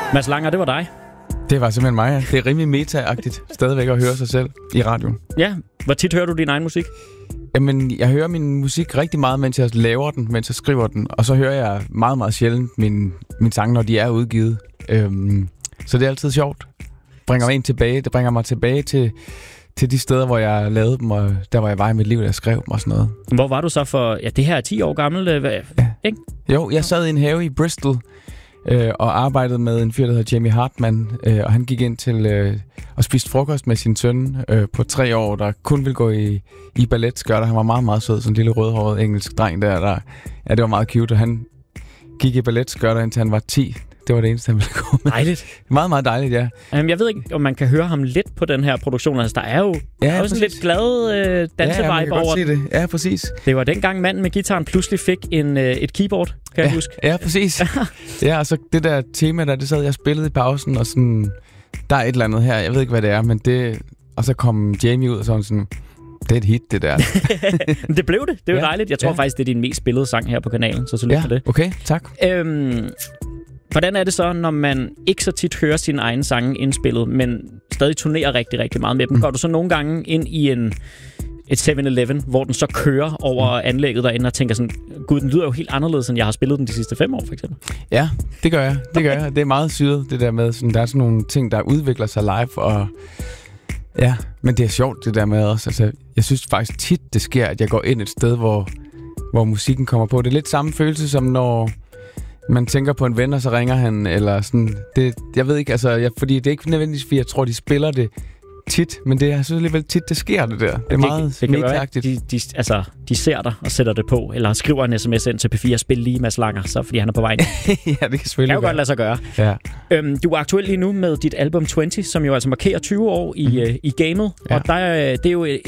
Mads Langer, det var dig. Det var simpelthen mig. Det er rimelig meta-agtigt stadigvæk at høre sig selv i radioen. Ja, hvor tit hører du din egen musik? Jamen, jeg hører min musik rigtig meget, mens jeg laver den, mens jeg skriver den. Og så hører jeg meget, meget sjældent min sange, når de er udgivet. Så det er altid sjovt. Det bringer mig tilbage til de steder, hvor jeg lavede dem, og der hvor jeg var i mit liv, der jeg skrev dem og sådan noget. Hvor var du så for... Ja, det her er 10 år gammelt, ikke? Jo, jeg sad i en have i Bristol og arbejdede med en fyr, der hedder Jamie Hartman, og han gik ind til at spise frokost med sin søn på 3 år, der kun ville gå i balletskørter. Han var meget, meget sød, sådan en lille rødhåret engelsk dreng der. Ja, det var meget cute, og han gik i balletskørter, indtil han var 10. Det var det eneste, han ville gå med. Dejligt. Meget, meget dejligt, ja. Jeg ved ikke, om man kan høre ham lidt på den her produktion. Altså, der er jo sådan lidt glad dansevibe over det. Ja, præcis. Det var dengang manden med gitaren pludselig fik et keyboard, kan jeg huske. Ja, præcis. Ja, og så det der tema der, det sad jeg spillede i pausen, og sådan, der er et eller andet her, jeg ved ikke, hvad det er, men det... Og så kom Jamie ud og sådan, det er et hit, det der. Det blev det. Det er jo dejligt. Jeg tror faktisk, det er din mest spillede sang her på kanalen, så tillykke for det. Okay, tak. Hvordan er det så, når man ikke så tit hører sine egne sange indspillet, men stadig turnerer rigtig, rigtig meget med dem? Går du så nogle gange ind i et 7-Eleven, hvor den så kører over anlægget derinde og tænker sådan, gud, den lyder jo helt anderledes, end jeg har spillet den de sidste 5 år, for eksempel? Ja, det gør jeg. Det er meget syret, det der med, sådan, der er sådan nogle ting, der udvikler sig live, og ja, men det er sjovt, det der med også. Altså, jeg synes faktisk tit, det sker, at jeg går ind et sted, hvor musikken kommer på. Det er lidt samme følelse, som når man tænker på en ven, og så ringer han, eller sådan. Jeg ved ikke, altså, fordi det er ikke nødvendigvis, fordi jeg tror, de spiller det tit, men det er, jeg synes alligevel tit, det sker det der. Det er meget meta-agtigt. De ser dig og sætter det på, eller skriver en sms ind til P4, spil lige Mads Langer, så fordi han er på vej. Ja, det kan selvfølgelig jo godt lade sig gøre. Ja. Du er aktuel lige nu med dit album 20, som jo altså markerer 20 år i gamet, og det er jo